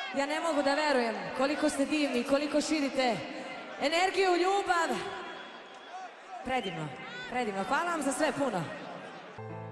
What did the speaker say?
Ja ne mogu da verujem koliko ste divni, koliko širite energiju, ljubav. Predivno, predivno. Hvala vam za sve puno.